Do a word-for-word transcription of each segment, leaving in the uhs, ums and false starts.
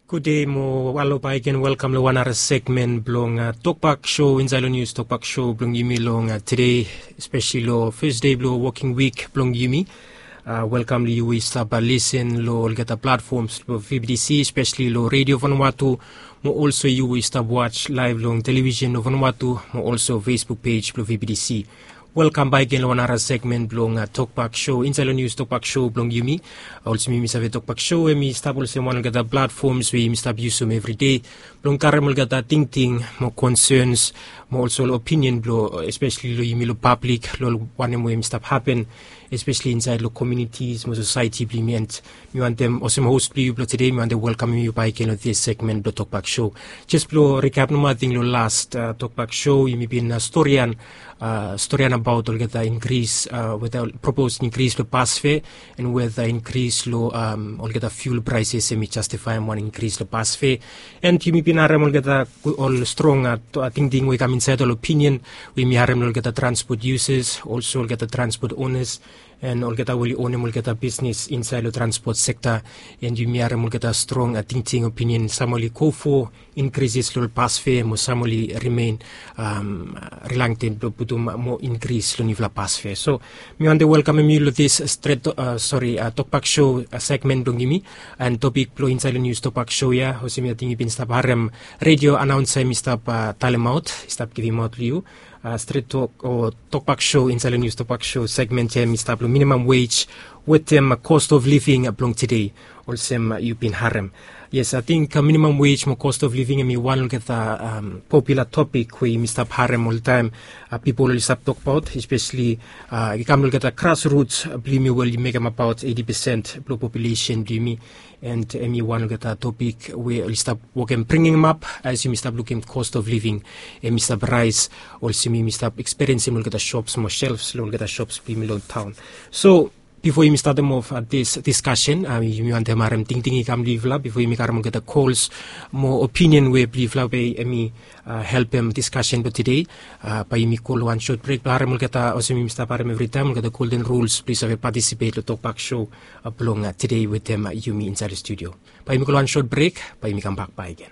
Good day mo walo pa again welcome to one other segment blong uh, Talkback Show in Zilo News Talkback Show blong yumi long uh, today especially lo first day blong working week blong yumi uh, welcome you we start by listen lo get platforms lo V B D C especially lo radio Vanuatu mo also you we start watch live long television no Vanuatu mo also Facebook page lo V B D C. Welcome back again to another segment blong uh, Talkback Show in Zilo News Talkback Show blong yumi also mi misave Talkback Show e mi stable se one gata platforms we mi stab use every day blong karamol gata ting ting mo concerns mo also opinion blo especially lo yumi lo public lo one mo mi stab happen especially inside lo communities mo society implement mi want them also host blo today mi want to welcome you back again to this segment blo Talkback Show just blo recap no ma thing lo last uh, Talkback Show yumi bin uh, storyan uh, storyan about all get the increase uh, with the proposed increase to pass fare and with the increase low um all get the fuel prices semi justify one increase to pass fare and you may be all get the all strong uh, I think thing we come inside all opinion we may all get the transport users also all get the transport owners and all get a will own will get a business inside the transport sector and you may will get a strong I think thing opinion samoli call for increases low pass fare mo samoli remain um reluctant to put more increase lo nivla pass fare so me want to welcome me to this straight uh, sorry uh, Talkback Show uh, segment dong gimi and topic lo inside the news Talkback Show ya hosi me tingi bin stab harem radio announcer mi stab uh, talemaut stab giving out you uh, straight talk or Talkback Show inside the news Talkback Show segment here mi stab lo minimum wage with them um, cost of living blong today also um, you been harem. Yes, I think uh, minimum wage mo cost of living and me one get the um, popular topic we Mister Harem all the time uh, people will stop talk about especially uh, you come get a grassroots uh, believe me well you make them about eighty percent of population believe me and uh, me one get a topic we will stop working bringing them up as you Mister looking cost of living and Mister Price also me Mister experiencing will get a shops more shelves will get a shops believe me town so before you start them off at this discussion, uh, you want them aram ting ting ikam leave la before you make aram get the calls more opinion we leave la by me uh, help them discussion but today uh, by me call one short break aram get also me start aram every time get the golden rules please have participate to Talkback Show along uh, today with them uh, you me inside the studio by me call one short break by me come back by again.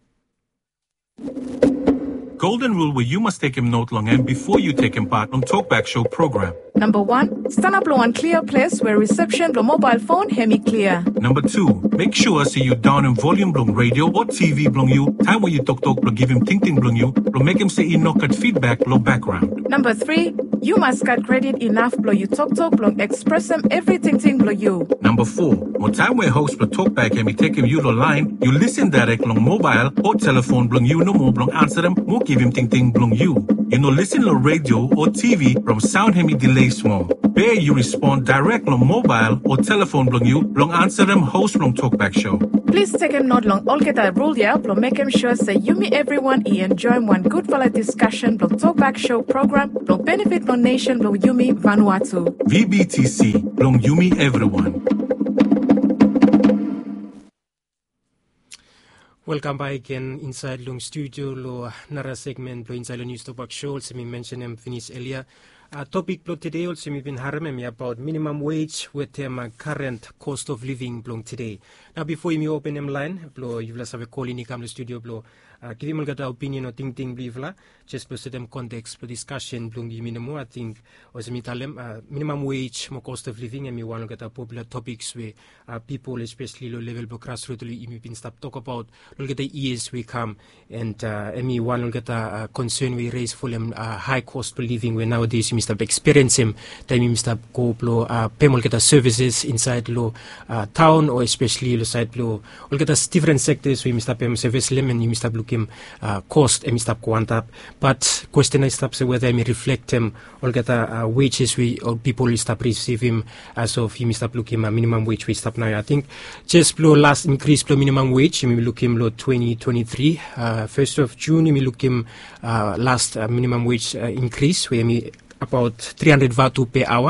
Golden rule where you must take him note long and before you take him part on Talkback Show program. Number one, stand up low and clear place where reception the mobile phone hemi clear. Number two, make sure see you down in volume blong radio or T V blong you. Time when you talk talk blong give him ting ting blong you. Blong make him say he knock at feedback low background. Number three, you must get credit enough blong you talk talk blong express him everything ting blong you. Number four, more time where host blong Talkback hemi take him you the line. You listen direct long mobile or telephone blong you no more blong answer them more give him ting ting blong you. You know listen to radio or T V from sound hemi delay small. Where you respond direct on mobile or telephone blong you, blong answer them host blong Talkback Show. Please take him not long all get a rule yeah, blong make him sure say you me everyone he enjoy one good valid discussion blong Talkback Show program blong benefit blong nation blong you me Vanuatu. V B T C blong you me everyone. Welcome back again inside Long Studio lo nara segment lo inside the news Talkback Show also me mention him finish earlier. Uh, topic plot today also me been harem about minimum wage with them um, uh, current cost of living blong today. Now before you me open them line, blo you will have a call in come to studio blo uh, give him get opinion or ting ting believe la just plus them context for discussion blong you minimum I think also me tell them uh, minimum wage more cost of living and me want to get a popular topics where uh, people especially low level but grassroots you been stop talk about look get the years we come and uh, and me want to get a uh, concern we raise for them uh, high cost of living where nowadays Mister experience him time Mister go blow uh payment get the services inside low uh, town or especially lo side blow all get us different sectors we Mister pay service lemon you Mister look him uh, cost and Mister quant up but question I stop say whether I may reflect him all get uh, uh, wages we or people will stop receive him as of he Mister look him a minimum wage we stop now I think just blow last increase blow minimum wage we look him low twenty twenty-three uh, first of June we look him uh, last uh, minimum wage uh, increase where me about three hundred vatu per hour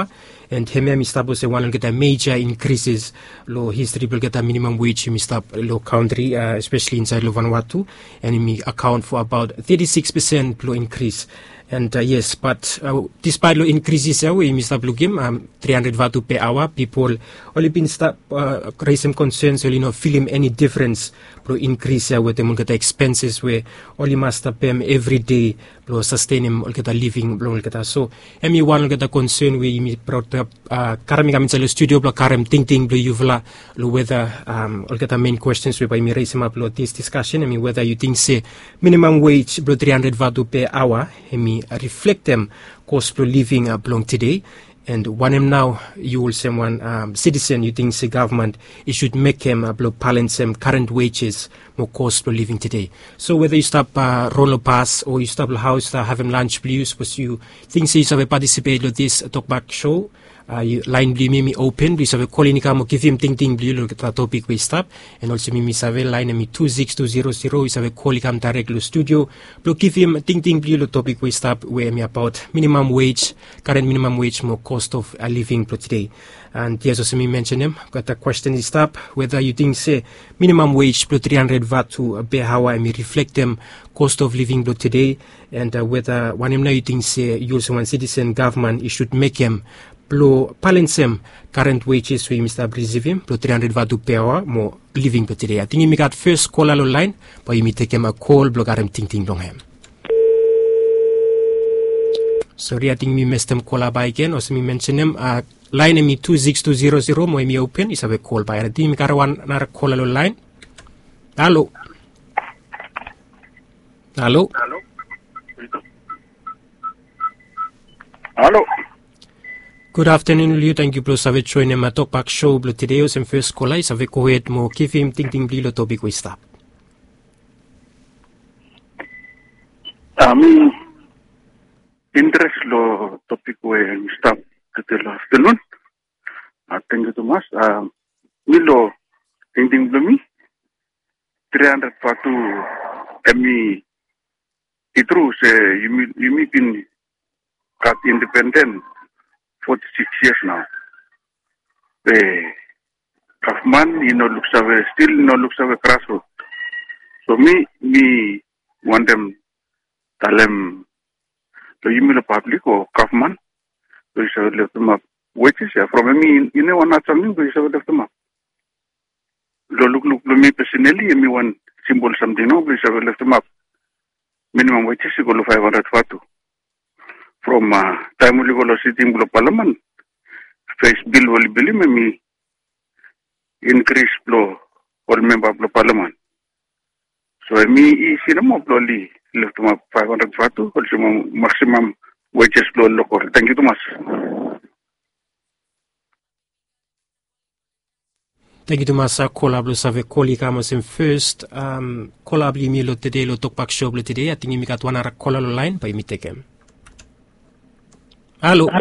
and heme mi stop se one get a major increases lo history will get a minimum wage mi stop lo country uh, especially inside lo Vanuatu, and mi account for about thirty-six percent lo increase. And uh, yes, but uh, despite low increases, uh, we Mister Blugim, um, three hundred vatu per hour, people only been stop uh, raise some concerns, you know, feeling any difference, pro increase uh, with them get the expenses where only must pay them every day, pro sustain them, get a living, bro get so. Emi one get a concern we me brought up uh karami kami sa studio blo karam ting ting blo yuvla lo whether um all get the main questions we by me raise them up lo this discussion. I mean whether you think say minimum wage blo three hundred vatu per hour, emi reflect them cost of living uh, belong today, and one am now you will say one um, citizen you think the government it should make them uh, balance them current wages more cost of living today. So whether you stop uh, roller pass or you stop house uh, having lunch blues, was you think say you have participate in this uh, talk back show. Uh, you line blue mimi open, please have a call in come give him ting ting blue look at the topic we stop, and also mimi save line me two six two zero zero is have a call come direct to studio, blue give him ting ting blue topic we stop where me about minimum wage, current minimum wage more cost of uh, living for today. And yes, also me mention them, got a question is stop whether you think say minimum wage plus three hundred vat to uh, be how I may reflect them cost of living for today, and uh, whether one am now you think say you also one citizen government it should make them Plo palensem current wages we Mister Brizivim, plo three hundred vatu per hour more living per today. I think you got first call on line, but you may take him a call, blogarem ting ting dong him. Sorry, I think me missed them call by again, or me mention him, uh, line me two six two zero zero, mo me open, is have a call by. I think you got one another call on line. Hello. Hello. Hello. Hello. Good afternoon, Liu. Thank you, Bro Savage. Join him at Talk Back Show. Bro, today was in first call. I have a coed mo. Give him ting ting blilo topic we stop. Ami interest lo topic we stop today afternoon. Uh, thank you so much. Uh, Milo ting ting blumi three hundred fatu emi itru se yumi yumi pin kat independent. forty-six years now. Eh, Kaufman, you know, looks away, still no looks away grassroots. So me, me want them tell them the email public or Kaufman, so you should left them up. Wages, yeah, from me, you know, one not something, so you should left them up. Look, look, look, me personally, me one symbol something, no, so you should left them up. Minimum wages, you go to five hundred fatu. From uh, time we go to sitting in parliament, face bill will be me increase blow or member of the parliament. So me is in a mob lolly left to five hundred fatu, also maximum wages blow local. Thank you so much. Thank you to Masa Collab save Koli Kamos in first um Collab mi lo today lo talk back show today. I think you got one other call line by me take him. Hello.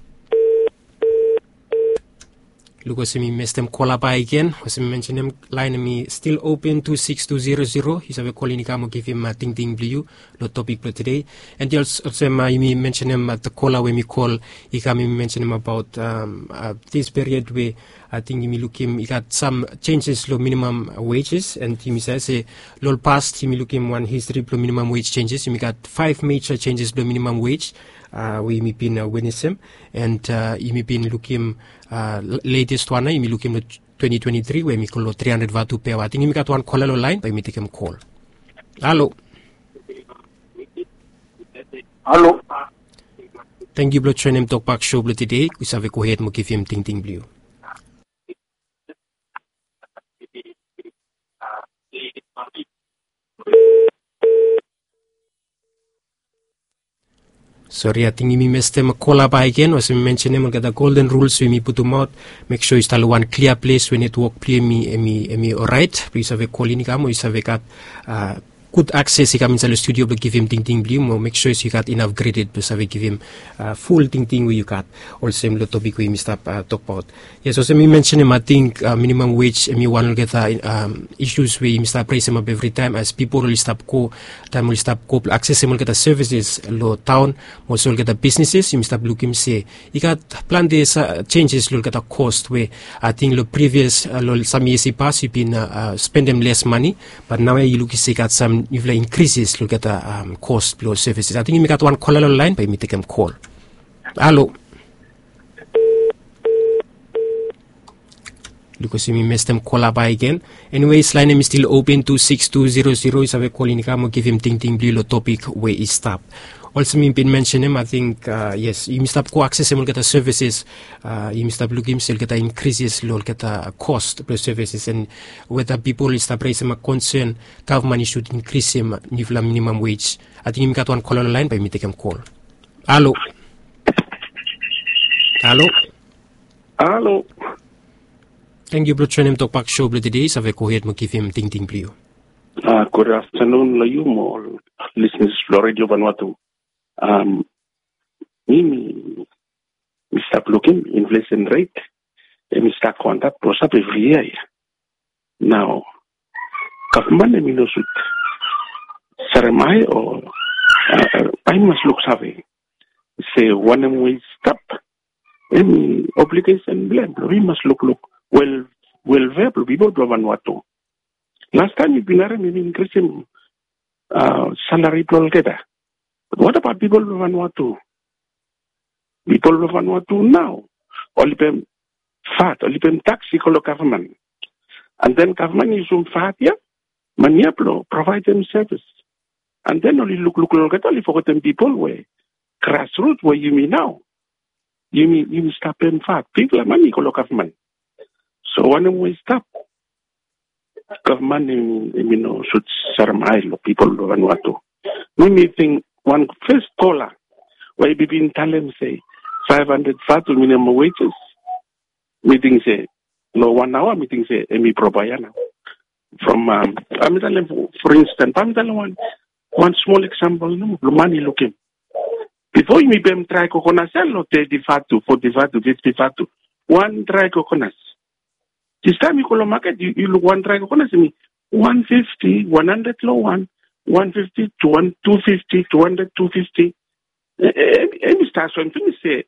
Look, was me missed them call up again. Was me mention him line me still open two six two zero zero. He's have a call in Kamo give him a ting ting blue no topic for today. And also also me mention him at the caller when me call he come me mention him about um uh, this period where I think he look him he got some changes to minimum wages, and he says say lol past he look him one history to minimum wage changes. He got five major changes to minimum wage. Uh, we may been uh, witnessing, and uh, you may been looking uh, latest one. You may looking at twenty twenty-three where we call three hundred vatu per hour. I think you got one call line, but you may take him call. Hello. Hello. Thank you, Bro. Train him talk back show today. We have go ahead and give him ting ting blue. Sorry, I think you missed them a call up again. Was mentioned them the golden rules we me put them out. Make sure you start one clear place when network play me me me alright. Please have a call in come. We have got uh good access, he come inside the studio, but give him ting ting blue, mo make sure you got enough graded, but we give him uh, full ting ting we you got. Also, the topic we missed up uh, talk about. Yes, also me mention him. I think uh, minimum wage. Me one will get uh, um, issues we must praise him up every time as people will stop go, time will stop go access him will get the services low town, also will get the businesses. You must look him say you got plan these uh, changes. Look at the cost where I think the previous uh, some years past you've been uh, uh, spending less money, but now you look see got some you've like increases. Look at the um, cost below services. I think you got one caller line, but me take him call. Hello. Because we missed them call up again. Anyways, line is still open to six two zero zero. Is a call in the give him ting ting blue topic where he stop. Also, me been mention him. I think uh, yes, you must have co access him get the services. Uh, you must have look him still get the increases, look get the cost per services, and whether people is to raise him a concern, government should increase him nifla minimum wage. I think him got one call on the line, by me take him call. Hello. Hello. Hello. Thank you, Brother Name Talk Back Show today. Sa ve ko het mo give him ting ting blue. Uh, good afternoon, you more listeners to Radio Vanuatu. Um, me, Mister looking inflation rate, and Mister contact goes up every year. Now, government me no should Saramai or uh, I must look savvy. Say one way stop. Any obligation blame. We must look look. Well, well, verbal people do Vanuatu. Last time you've been increasing uh, salary together. But what about people of Vanuatu? People of Vanuatu now, only pay fat, only pay tax equal government, and then government is um fat yeah, maniaplo provide them service, and then only look look look at only for them people where grassroots where you mean now, you mean you mean stop paying fat people are money equal government. So when we stop, government, you know, should surmise people of Vanuatu. We may think one first caller, where we been telling say five hundred fatu minimum wages. Meeting say no one hour meeting say emi probayana. From um, I'm telling for instance, I'm telling one one small example. No, money looking. Before you may be try coconut sell or thirty fatu, forty fatu, fifty fatu, one try coconut. This time you call a market, you, you look one try coconut, me one fifty, one hundred low one, one fifty, two one, two fifty, two hundred, two fifty. Any starts when things say,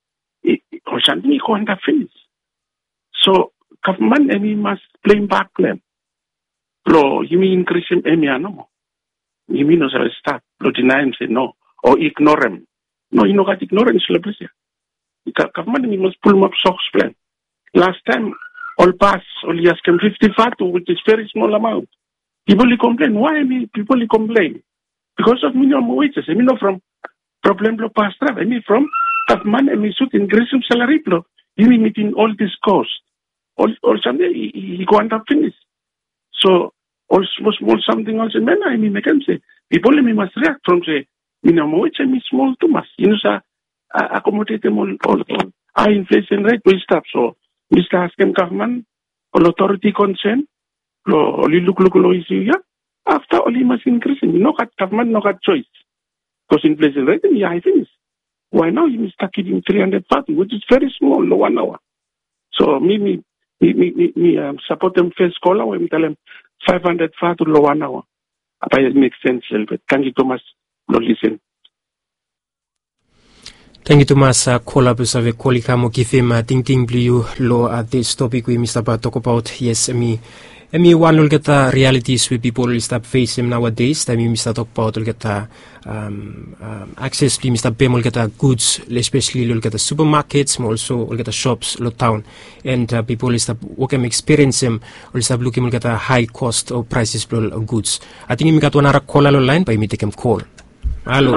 or something you can't finish. So government any must blame back them. Lo, you mean increase him any no? You mean as a start, lo deny him say no, or ignore him. No, you know what ignorance is. Government must pull him up socks plan. Last time. All pass, only ask them fifty fatu, which is very small amount. People complain. Why me? People complain because of minimum wages. I mean, not from problem lo pass travel. I mean, from government. I mean, should increase some salary lo. You mean meeting all this cost. All, all something he, he can't have finish. So, all small, small something else. I mean, I mean, I can say people I mean must react from say minimum wage. I mean, small too much. You know, sir, uh, accommodate them all, all, all. High inflation rate will stop. So. Mister Askem government, all authority concern, only look look low issue yeah. After only must increase, you know got government no got choice. Because inflation rate in high things. Why now you must start giving three hundred fatu, which is very small, no one hour. So me me me me, me, me um, support them first caller when we tell them five hundred fatu low one hour. But it makes sense a little bit. Thank you Thomas. No listen. Thank you Thomas. Uh, call up us ave call ikamo kifim uh, ting ting blue lo at uh, this topic we Mister Ba talk about. Yes, me me one will get the realities where people will start facing nowadays. Time you Mister talk about will get the um, um, access to Mister Bem will get the goods, especially will get the supermarkets, also will get the shops, lo town, and uh, people will start working experience them will start looking will get a high cost or prices of goods. I think we got one other call line, but me take him call. Hello.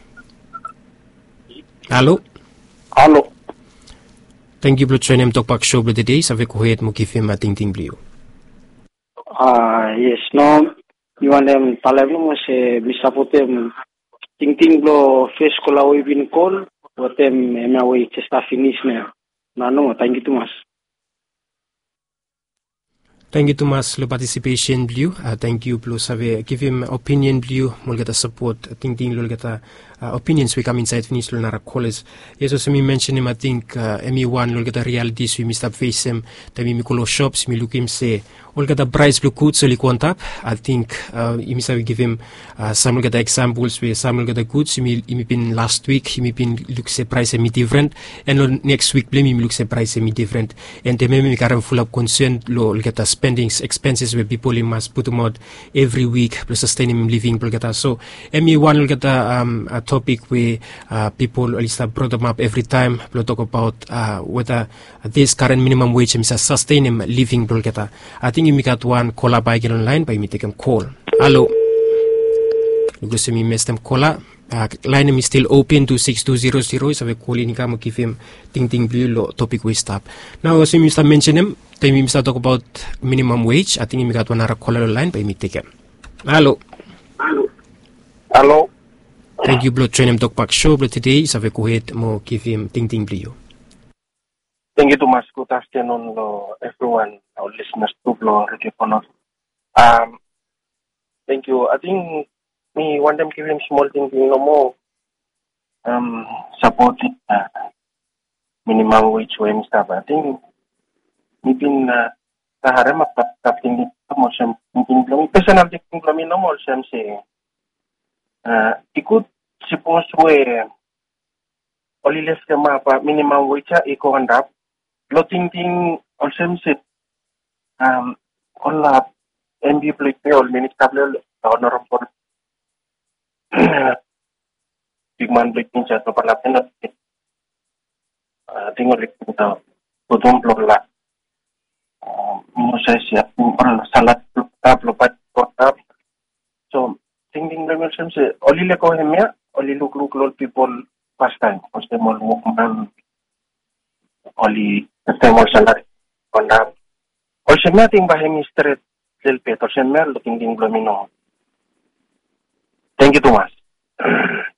Hello. Hello. Thank you, Brother Name Talk Back Show today. Sa ve ko het mo kifim ting ting blue. Ah yes, no. You want them talaga mo se bisapotem ting ting blue face ko la we bin call. Watem ema we just finish na. Na no, thank you too much. Thank you Thomas lo participation blue. Uh, thank you plus have give him opinion blue mul gata support. I think ting lo gata uh, opinions we come inside finish lo nara callers. Yes also me mention him I think uh, M E one lo gata realities we Mister face him. Tami mi kolo shops mi look him say all gata price blue codes so li up. I think uh, you Mister we give him uh, some gata examples where some gata goods mi mi been last week mi been look say price mi different and lo next week blame mi look say price mi different and the me mi karam full up concern lo gata spending expenses where people must put them out every week plus sustainable living so M E one will get a, um, a topic where uh, people at least have brought them up every time we'll talk about uh, whether this current minimum wage is a sustainable living I think you got one caller by get online by me take them call hello you see me miss them caller Uh, line is still open to six two zero zero so we call in come give him ting ting blue lo topic we stop now as we start mention him then we start talk about minimum wage I think we got one other caller line by me take him hello hello hello thank you bro train him talk back show but today so we go ahead mo give him ting ting blue thank you Thomas good afternoon lo everyone our listeners to lo um thank you I think me want them give him small thing no more um supporting uh, minimum wage when stuff I think me been uh taharem up up tinggi mo sem belum personal thing belum no more sem say uh ikut suppose we only left them up minimum wage iko handap lo ting ting also say um all up M B play all minister honorable Bigman breaking chat pa la pena tinggal kita potong blok la mo sa siya or salat tap lopat tap so ting ting level sem se oli le ko hemia oli look look lot people past time was the more man oli the more salary konda o semia ting bahemi street del peto semia lo ting ting blomino. Thank you, Thomas.